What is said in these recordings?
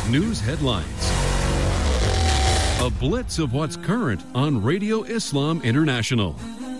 News headlines. A blitz of what's current on Radio Islam International.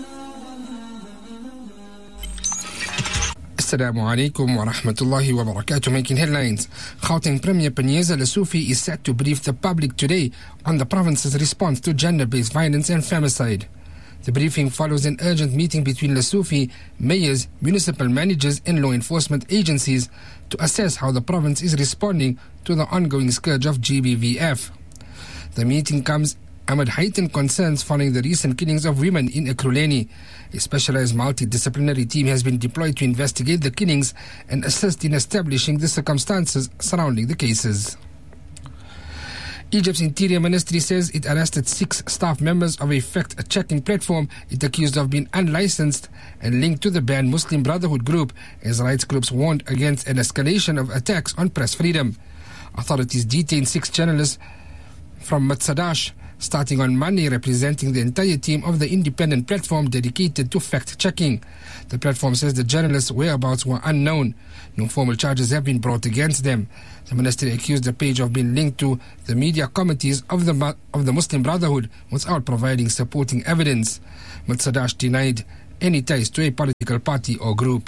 Assalamu alaikum wa rahmatullahi wa barakatuh. Making headlines. Gauteng Premier Panyaza Lesufi is set to brief the public today on the province's response to gender-based violence and femicide. The briefing follows an urgent meeting between Lesufi, mayors, municipal managers and law enforcement agencies to assess how the province is responding to the ongoing scourge of GBVF. The meeting comes amid heightened concerns following the recent killings of women in Ekurhuleni. A specialized multidisciplinary team has been deployed to investigate the killings and assist in establishing the circumstances surrounding the cases. Egypt's Interior Ministry says it arrested 6 staff members of a fact-checking platform it accused of being unlicensed and linked to the banned Muslim Brotherhood group, as rights groups warned against an escalation of attacks on press freedom. Authorities detained 6 journalists from Matsadash starting on Monday, representing the entire team of the independent platform dedicated to fact-checking. The platform says the journalists' whereabouts were unknown. No formal charges have been brought against them. The ministry accused the page of being linked to the media committees of the Muslim Brotherhood without providing supporting evidence. Matsadash denied any ties to a political party or group.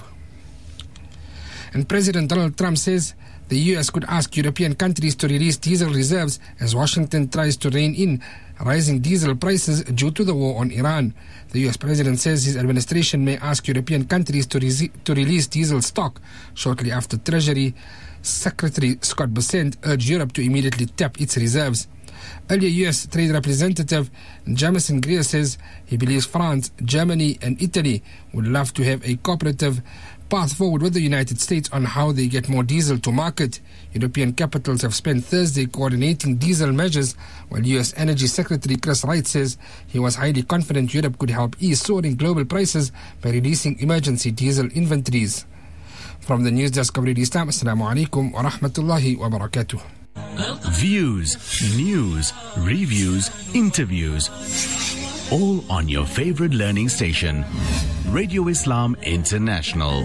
And President Donald Trump says the U.S. could ask European countries to release diesel reserves as Washington tries to rein in rising diesel prices due to the war on Iran. The U.S. President says his administration may ask European countries to release diesel stock shortly after Treasury Secretary Scott Bessent urged Europe to immediately tap its reserves. Earlier, U.S. Trade Representative Jamison Greer says he believes France, Germany and Italy would love to have a cooperative path forward with the United States on how they get more diesel to market. European capitals have spent Thursday coordinating diesel measures, while U.S. Energy Secretary Chris Wright says he was highly confident Europe could help ease soaring global prices by releasing emergency diesel inventories. From the news desk of Radio Islam, Assalamu alaikum wa rahmatullahi wa barakatuh. Views, news, reviews, interviews, all on your favorite learning station, Radio Islam International.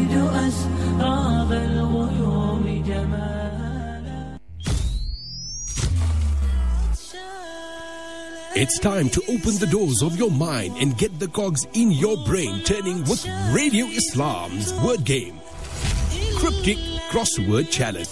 It's time to open the doors of your mind and get the cogs in your brain turning with Radio Islam's Word Game. Cryptic Crossword Challenge.